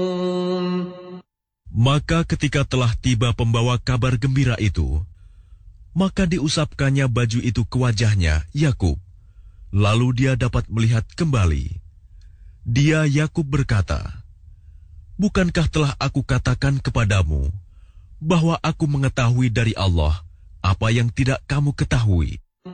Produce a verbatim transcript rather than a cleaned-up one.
Maka ketika telah tiba pembawa kabar gembira itu, maka diusapkannya baju itu ke wajahnya, Yakub. Lalu dia dapat melihat kembali. Dia, Yakub, berkata, "Bukankah telah aku katakan kepadamu bahwa aku mengetahui dari Allah apa yang tidak kamu ketahui?"